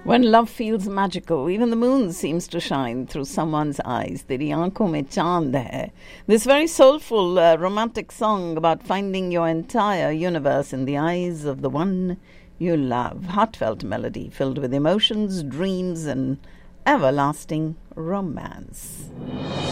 When love feels magical, even the moon seems to shine through someone's eyes. Teri aankhon mein chand hai. This very soulful, romantic song about finding your entire universe in the eyes of the one you love. Heartfelt melody filled with emotions, dreams, and everlasting romance.